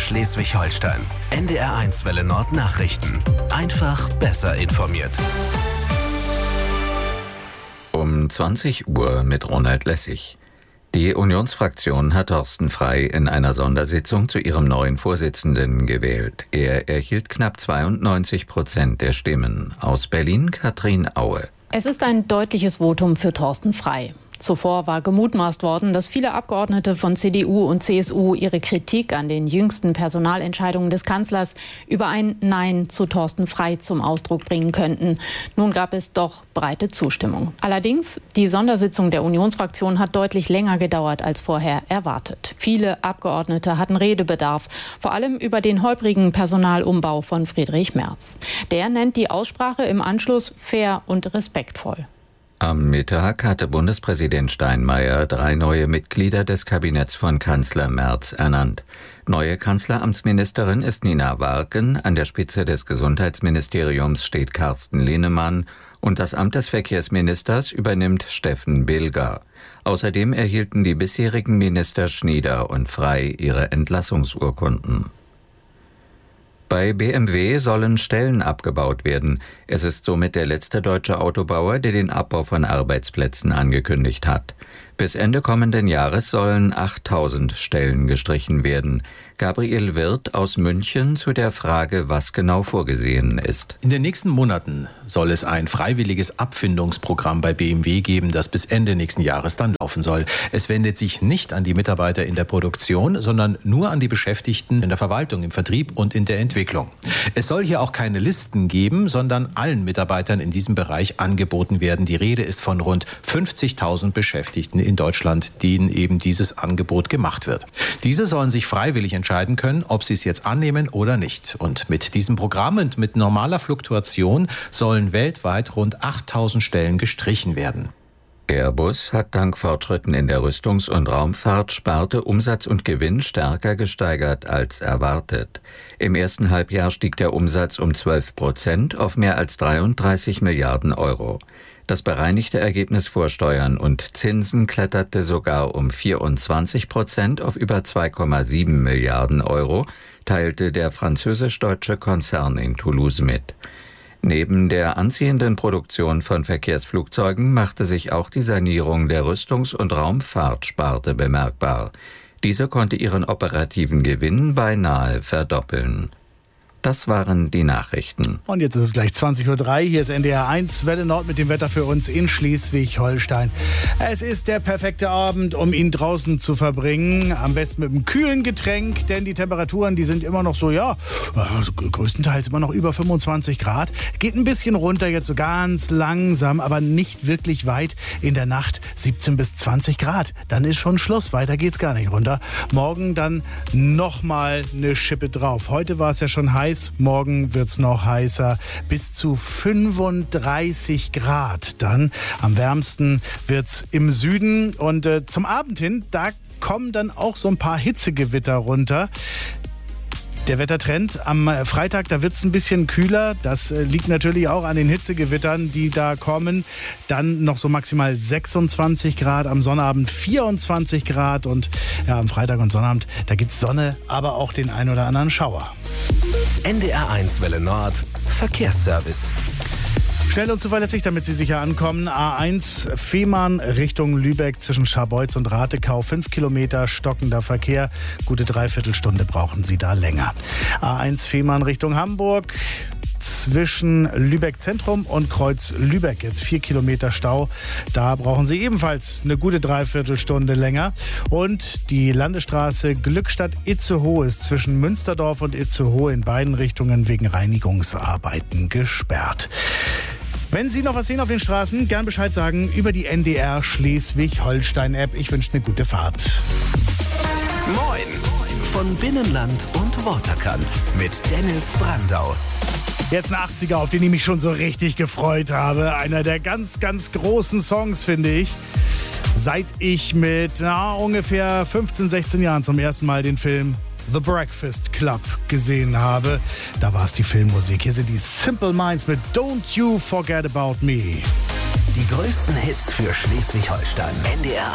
Schleswig-Holstein. NDR1 Welle Nord Nachrichten. Einfach besser informiert. Um 20 Uhr mit Ronald Lessig. Die Unionsfraktion hat Thorsten Frey in einer Sondersitzung zu ihrem neuen Vorsitzenden gewählt. Er erhielt knapp 92% der Stimmen. Aus Berlin Katrin Aue. Es ist ein deutliches Votum für Thorsten Frey. Zuvor war gemutmaßt worden, dass viele Abgeordnete von CDU und CSU ihre Kritik an den jüngsten Personalentscheidungen des Kanzlers über ein Nein zu Thorsten Frey zum Ausdruck bringen könnten. Nun gab es doch breite Zustimmung. Allerdings, die Sondersitzung der Unionsfraktion hat deutlich länger gedauert als vorher erwartet. Viele Abgeordnete hatten Redebedarf, vor allem über den holprigen Personalumbau von Friedrich Merz. Der nennt die Aussprache im Anschluss fair und respektvoll. Am Mittag hatte Bundespräsident Steinmeier 3 neue Mitglieder des Kabinetts von Kanzler Merz ernannt. Neue Kanzleramtsministerin ist Nina Warken, an der Spitze des Gesundheitsministeriums steht Carsten Linnemann und das Amt des Verkehrsministers übernimmt Steffen Bilger. Außerdem erhielten die bisherigen Minister Schnieder und Frey ihre Entlassungsurkunden. Bei BMW sollen Stellen abgebaut werden. Es ist somit der letzte deutsche Autobauer, der den Abbau von Arbeitsplätzen angekündigt hat. Bis Ende kommenden Jahres sollen 8000 Stellen gestrichen werden. Gabriel Wirth aus München zu der Frage, was genau vorgesehen ist. In den nächsten Monaten soll es ein freiwilliges Abfindungsprogramm bei BMW geben, das bis Ende nächsten Jahres dann laufen soll. Es wendet sich nicht an die Mitarbeiter in der Produktion, sondern nur an die Beschäftigten in der Verwaltung, im Vertrieb und in der Entwicklung. Es soll hier auch keine Listen geben, sondern allen Mitarbeitern in diesem Bereich angeboten werden. Die Rede ist von rund 50.000 Beschäftigten in Deutschland, denen eben dieses Angebot gemacht wird. Diese sollen sich freiwillig entscheiden können, ob sie es jetzt annehmen oder nicht. Und mit diesem Programm und mit normaler Fluktuation sollen weltweit rund 8000 Stellen gestrichen werden. Airbus hat dank Fortschritten in der Rüstungs- und Raumfahrtsparte Umsatz und Gewinn stärker gesteigert als erwartet. Im ersten Halbjahr stieg der Umsatz um 12% auf mehr als 33 Milliarden Euro. Das bereinigte Ergebnis vor Steuern und Zinsen kletterte sogar um 24% auf über 2,7 Milliarden Euro, teilte der französisch-deutsche Konzern in Toulouse mit. Neben der anziehenden Produktion von Verkehrsflugzeugen machte sich auch die Sanierung der Rüstungs- und Raumfahrtsparte bemerkbar. Diese konnte ihren operativen Gewinn beinahe verdoppeln. Das waren die Nachrichten. Und jetzt ist es gleich 20.03 Uhr. Hier ist NDR1 Welle Nord mit dem Wetter für uns in Schleswig-Holstein. Es ist der perfekte Abend, um ihn draußen zu verbringen. Am besten mit einem kühlen Getränk, denn die Temperaturen, die sind immer noch so, größtenteils immer noch über 25 Grad. Geht ein bisschen runter, jetzt so ganz langsam, aber nicht wirklich weit. In der Nacht 17 bis 20 Grad. Dann ist schon Schluss, weiter geht's gar nicht runter. Morgen dann nochmal eine Schippe drauf. Heute war es ja schon heiß. Morgen wird es noch heißer, bis zu 35 Grad. Dann am wärmsten wird es im Süden. Und zum Abend hin, da kommen dann auch so ein paar Hitzegewitter runter. Der Wettertrend am Freitag, da wird es ein bisschen kühler. Das liegt natürlich auch an den Hitzegewittern, die da kommen. Dann noch so maximal 26 Grad, am Sonnabend 24 Grad. Und ja, am Freitag und Sonnabend, da gibt es Sonne, aber auch den ein oder anderen Schauer. NDR1 Welle Nord, Verkehrsservice. Schnell und zuverlässig, damit Sie sicher ankommen. A1 Fehmarn Richtung Lübeck zwischen Scharbeutz und Ratekau. 5 Kilometer stockender Verkehr. Gute Dreiviertelstunde brauchen Sie da länger. A1 Fehmarn Richtung Hamburg. Zwischen Lübeck Zentrum und Kreuz Lübeck jetzt 4 Kilometer Stau. Da brauchen Sie ebenfalls eine gute Dreiviertelstunde länger. Und die Landesstraße Glückstadt-Itzehoe ist zwischen Münsterdorf und Itzehoe in beiden Richtungen wegen Reinigungsarbeiten gesperrt. Wenn Sie noch was sehen auf den Straßen, gern Bescheid sagen über die NDR Schleswig-Holstein-App. Ich wünsche eine gute Fahrt. Moin von Binnenland und Waterkant mit Dennis Brandau. Jetzt ein 80er, auf den ich mich schon so richtig gefreut habe. Einer der ganz, ganz großen Songs, finde ich. Seit ich mit ungefähr 15, 16 Jahren zum ersten Mal den Film The Breakfast Club gesehen habe. Da war es die Filmmusik. Hier sind die Simple Minds mit Don't You Forget About Me. Die größten Hits für Schleswig-Holstein. NDR